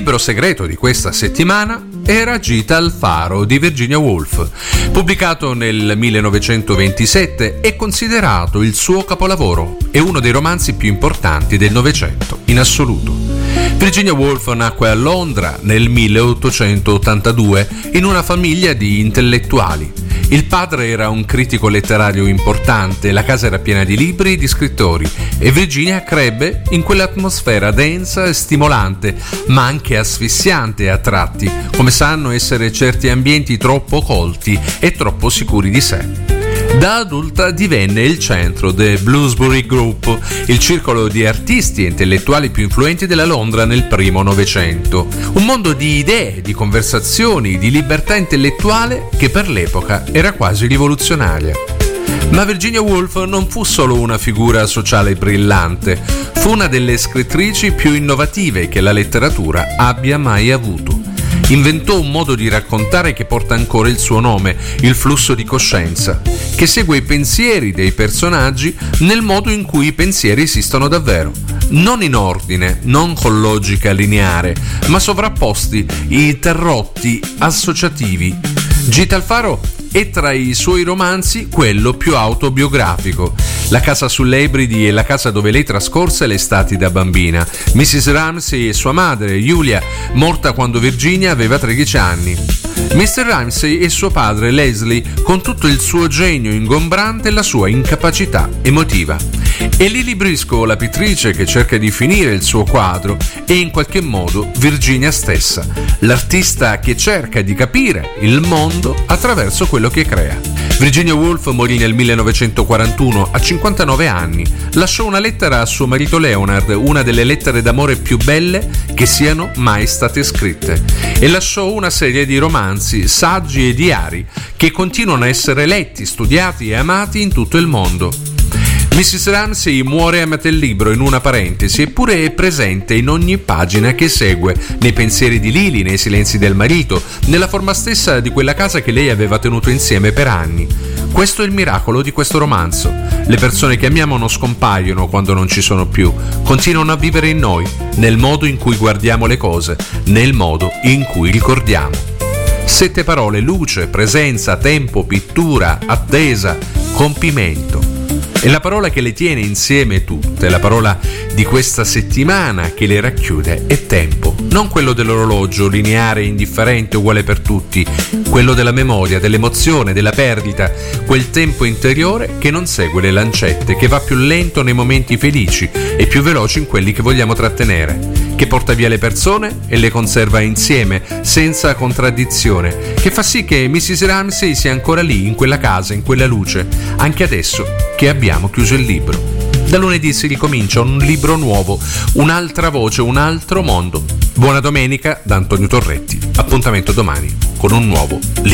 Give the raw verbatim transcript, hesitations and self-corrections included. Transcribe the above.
libro segreto di questa settimana era Gita al faro di Virginia Woolf, pubblicato nel millenovecentoventisette e considerato il suo capolavoro e uno dei romanzi più importanti del Novecento in assoluto. Virginia Woolf nacque a Londra nel milleottocentottantadue in una famiglia di intellettuali. Il padre era un critico letterario importante, la casa era piena di libri e di scrittori e Virginia crebbe in quell'atmosfera densa e stimolante, ma anche asfissiante a tratti, come sanno essere certi ambienti troppo colti e troppo sicuri di sé. Da adulta divenne il centro del Bloomsbury Group, il circolo di artisti e intellettuali più influenti della Londra nel primo Novecento. Un mondo di idee, di conversazioni, di libertà intellettuale che per l'epoca era quasi rivoluzionaria. Ma Virginia Woolf non fu solo una figura sociale brillante, fu una delle scrittrici più innovative che la letteratura abbia mai avuto. Inventò un modo di raccontare che porta ancora il suo nome, il flusso di coscienza, che segue i pensieri dei personaggi nel modo in cui i pensieri esistono davvero, non in ordine, non con logica lineare, ma sovrapposti, interrotti, associativi. Gita al faro è tra i suoi romanzi quello più autobiografico. La casa sulle Ebridi è la casa dove lei trascorse le estati da bambina. missus Ramsay e sua madre, Julia, morta quando Virginia aveva tredici anni. mister Ramsay e suo padre, Leslie, con tutto il suo genio ingombrante e la sua incapacità emotiva. E Lily Briscoe, la pittrice che cerca di finire il suo quadro, e in qualche modo Virginia stessa, l'artista che cerca di capire il mondo attraverso quello che crea. Virginia Woolf morì nel millenovecentoquarantuno a cinquantanove anni. Lasciò una lettera a suo marito Leonard, una delle lettere d'amore più belle che siano mai state scritte, e lasciò una serie di romanzi, saggi e diari che continuano a essere letti, studiati e amati in tutto il mondo. missus Ramsay muore a metà libro in una parentesi, eppure è presente in ogni pagina che segue, nei pensieri di Lily, nei silenzi del marito, nella forma stessa di quella casa che lei aveva tenuto insieme per anni. Questo è il miracolo di questo romanzo. Le persone che amiamo non scompaiono quando non ci sono più, continuano a vivere in noi, nel modo in cui guardiamo le cose, nel modo in cui ricordiamo. Sette parole: luce, presenza, tempo, pittura, attesa, compimento. E la parola che le tiene insieme tutte, la parola di questa settimana che le racchiude, è tempo. Non quello dell'orologio lineare, indifferente, uguale per tutti, quello della memoria, dell'emozione, della perdita, quel tempo interiore che non segue le lancette, che va più lento nei momenti felici e più veloce in quelli che vogliamo trattenere, che porta via le persone e le conserva insieme, senza contraddizione, che fa sì che missus Ramsay sia ancora lì, in quella casa, in quella luce, anche adesso che abbiamo chiuso il libro. Da lunedì si ricomincia un libro nuovo, un'altra voce, un altro mondo. Buona domenica da Antonio Torretti. Appuntamento domani con un nuovo libro.